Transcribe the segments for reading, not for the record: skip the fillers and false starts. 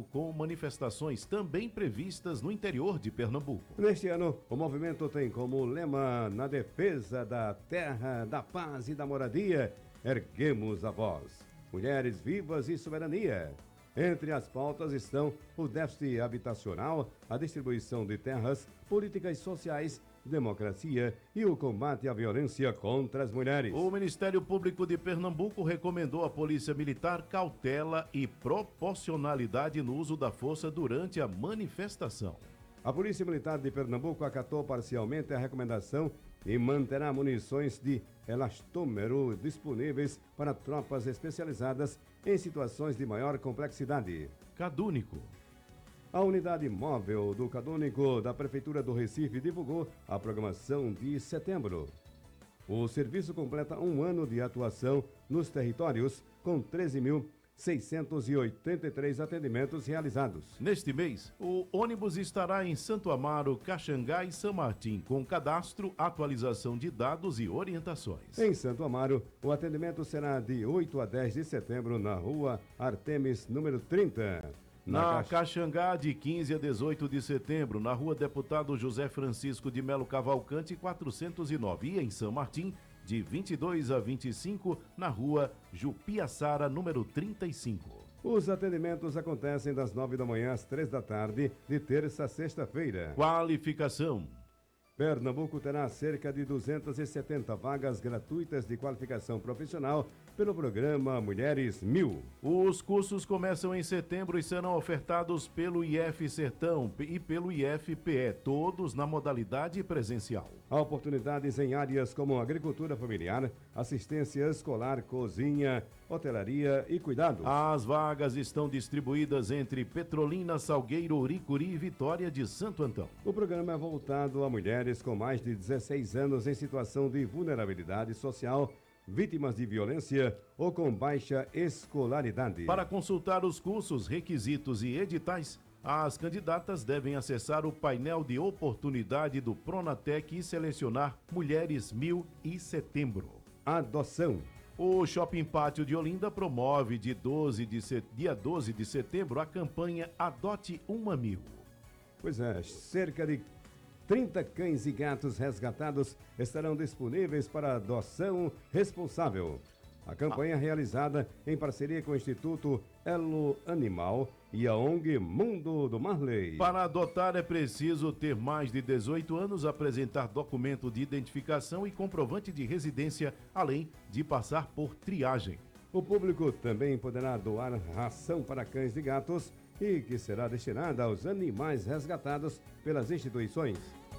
com manifestações também previstas no interior de Pernambuco. Neste ano, o movimento tem como lema: na defesa da terra, da paz e da moradia, erguemos a voz. Mulheres vivas e soberania. Entre as pautas estão o déficit habitacional, a distribuição de terras, políticas sociais, democracia e o combate à violência contra as mulheres. O Ministério Público de Pernambuco recomendou à Polícia Militar cautela e proporcionalidade no uso da força durante a manifestação. A Polícia Militar de Pernambuco acatou parcialmente a recomendação e manterá munições de elastômero disponíveis para tropas especializadas em situações de maior complexidade. Cadúnico. A unidade móvel do Cadúnico da Prefeitura do Recife divulgou a programação de setembro. O serviço completa um ano de atuação nos territórios com 13.683 atendimentos realizados. Neste mês, o ônibus estará em Santo Amaro, Caxangá e São Martim, com cadastro, atualização de dados e orientações. Em Santo Amaro, o atendimento será de 8 a 10 de setembro na rua Artemis, número 30. Na Caxangá, de 15 a 18 de setembro, na rua Deputado José Francisco de Melo Cavalcante, 409. E em São Martim, de 22 a 25, na rua Jupiaçara, número 35. Os atendimentos acontecem das 9 da manhã às 3 da tarde, de terça a sexta-feira. Qualificação. Pernambuco terá cerca de 270 vagas gratuitas de qualificação profissional pelo programa Mulheres 1000. Os cursos começam em setembro e serão ofertados pelo IF Sertão e pelo IFPE, todos na modalidade presencial. Há oportunidades em áreas como agricultura familiar, assistência escolar, cozinha, hotelaria e cuidados. As vagas estão distribuídas entre Petrolina, Salgueiro, Uricuri e Vitória de Santo Antão. O programa é voltado a mulheres com mais de 16 anos em situação de vulnerabilidade social, vítimas de violência ou com baixa escolaridade. Para consultar os cursos, requisitos e editais, as candidatas devem acessar o painel de oportunidade do Pronatec e selecionar Mulheres 1000 e Setembro. Adoção. O Shopping Pátio de Olinda promove dia 12 de setembro a campanha Adote uma 1000. Pois é, cerca de 30 cães e gatos resgatados estarão disponíveis para adoção responsável. A campanha é realizada em parceria com o Instituto Elo Animal e a ONG Mundo do Marley. Para adotar é preciso ter mais de 18 anos, apresentar documento de identificação e comprovante de residência, além de passar por triagem. O público também poderá doar ração para cães e gatos e que será destinada aos animais resgatados pelas instituições.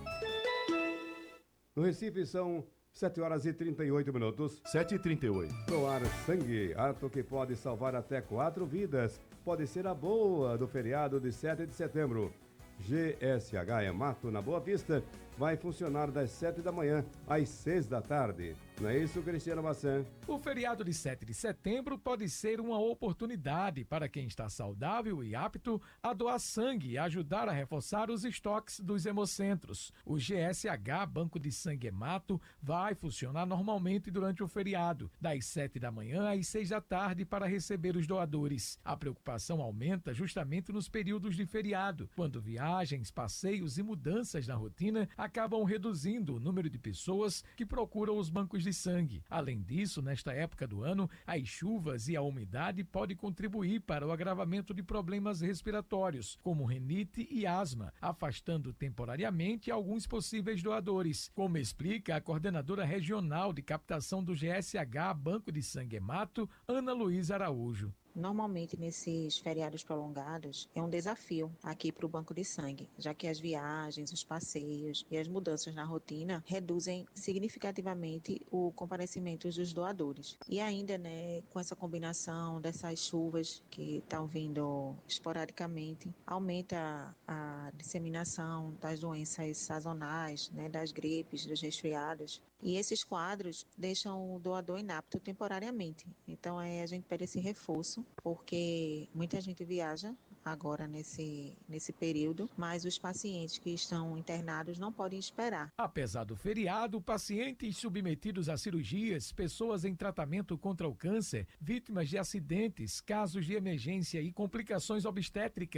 No Recife são 7 horas e 38 minutos. 7h38. Doar sangue, ato que pode salvar até 4 vidas. Pode ser a boa do feriado de 7 de setembro. GSH Hemato, na Boa Vista, vai funcionar das 7 da manhã às 6 da tarde. Não é isso, Cristiano Massan? O feriado de 7 de setembro pode ser uma oportunidade para quem está saudável e apto a doar sangue e ajudar a reforçar os estoques dos hemocentros. O GSH, Banco de Sangue Hemato, vai funcionar normalmente durante o feriado, das 7 da manhã às 6 da tarde para receber os doadores. A preocupação aumenta justamente nos períodos de feriado, quando viagens, passeios e mudanças na rotina acabam reduzindo o número de pessoas que procuram os bancos de sangue. Além disso, nesta época do ano, as chuvas e a umidade podem contribuir para o agravamento de problemas respiratórios, como rinite e asma, afastando temporariamente alguns possíveis doadores, como explica a coordenadora regional de captação do GSH Banco de Sangue Hemato, Ana Luísa Araújo. Normalmente, nesses feriados prolongados, é um desafio aqui para o Banco de Sangue, já que as viagens, os passeios e as mudanças na rotina reduzem significativamente o comparecimento dos doadores. E ainda, com essa combinação dessas chuvas que estão vindo esporadicamente, aumenta a disseminação das doenças sazonais, das gripes, dos resfriados. E esses quadros deixam o doador inapto temporariamente. Então, a gente pede esse reforço, porque muita gente viaja agora nesse período, mas os pacientes que estão internados não podem esperar. Apesar do feriado, pacientes submetidos a cirurgias, pessoas em tratamento contra o câncer, vítimas de acidentes, casos de emergência e complicações obstétricas